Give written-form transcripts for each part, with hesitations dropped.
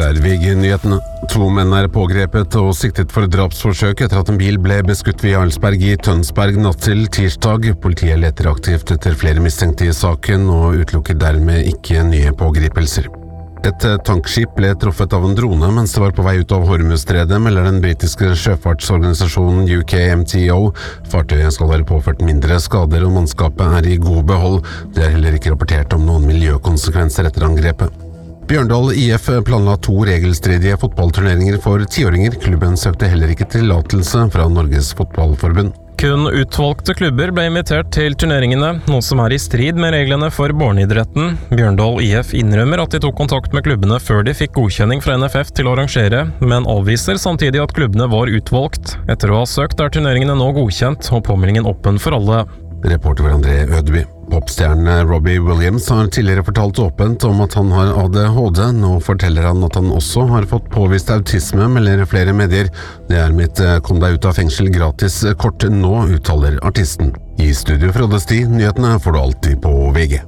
Her VG-nyhetene. 2 menn pågrepet og siktet for drapsforsøk etter at en bil ble beskutt ved Jarlsberg i Tønsberg natt til tirsdag. Politiet leter aktivt etter flere mistenkte i saken og utelukker dermed ikke nye pågripelser. Et tankskip ble truffet av en drone mens det var på vei ut av Hormuzstredet, melder den britiske sjøfartsorganisasjonen UKMTO. Fartøyet skal være påført mindre skader og mannskapet i god behold. Det heller ikke rapportert om noen miljøkonsekvenser etter angrepet. Bjørndal IF planla 2 regelstridige fotballturneringer for 10-åringer. Klubben søkte heller ikke tillatelse fra Norges Fotballforbund. Kun utvalgte klubber ble invitert til turneringene, noe som i strid med reglene for barneidretten. Bjørndal IF innrømmer at de tok kontakt med klubbene før de fikk godkjenning fra NFF til å arrangere, men avviser samtidig at klubbene var utvalgt. Etter å ha søkt turneringene nå godkjent, og påmeldingen åpen for alle. Reporter André Ødeby. Popstjernen Robbie Williams har tidligere fortalt åpent om at han har ADHD. Nå forteller han at han også har fått påvist autisme, melder flere medier. Det mitt kom deg ut av fengsel gratis kort nå, uttaler artisten. I studio Frode Sti, nyhetene får du alltid på VG.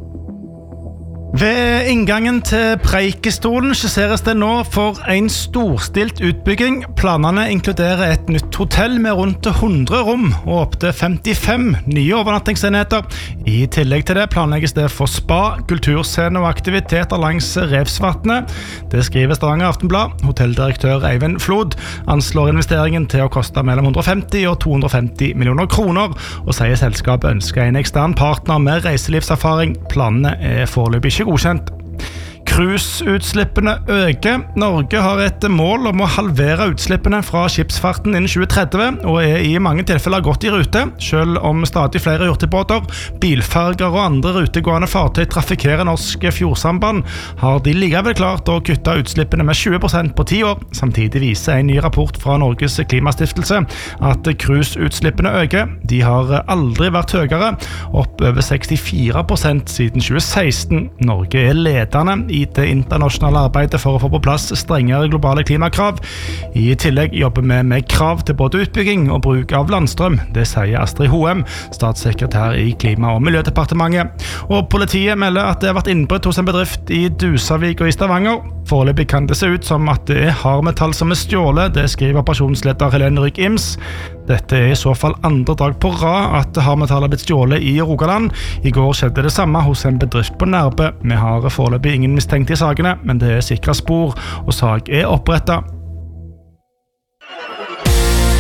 Ved inngangen til Preikestolen skisseres det nå for en storstilt utbygging. Planene inkluderer et nytt hotell med rundt 100 rom og opp til 55 nye overnattingsenheter. I tillegg til det planlegges det for spa, kulturscene og aktiviteter langs Revsvatnet. Det skriver Stavanger Aftenblad. Hotelldirektør Eivind Flod anslår investeringen til å koste mellom 150 og 250 millioner kroner, og sier selskapet ønsker en ekstern partner med reiselivserfaring. Planene foreløpig ikke godkjent. Cruiseutslippene øker. Norge har et mål om å halvere utslippene fra skipsfarten innen 2030, og i mange tilfeller godt i rute. Selv om stadig flere hurtigbåter, bilferger og andre rutegående fartøy trafikkerer norsk fjordsamband, har de likevel klart å kutte utslippene med 20% på 10 år. Samtidig viser en ny rapport fra Norges Klimastiftelse at cruiseutslippene øker. De har aldri vært høyere, opp over 64% siden 2016. Norge ledende i det internasjonale arbeidet for å få på plass strengere globale klimakrav. I tillegg jobber vi med krav til både utbygging og bruk av landstrøm. Det sier Astrid Hoem, statssekretær i Klima- og miljødepartementet. Og politiet melder at det har vært innbrudd hos en bedrift i Dusavik og i Stavanger. Foreløpig kan det se ut som at det hardmetall som stjålet. Det skriver operasjonsleder Helene Rygg Ims. Dette i så fall andre dag på rad at hardmetall har blitt stjålet i Rogaland. I går skjedde det samme hos en bedrift på Nærbø. Vi har foreløpig ingen mistenkte i sakene, men det sikret spor, og sak opprettet.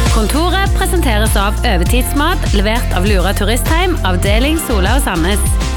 Kontoret presenteres av Overtidsmat, levert av Lura Turistheim, avdeling Sola og Sandnes.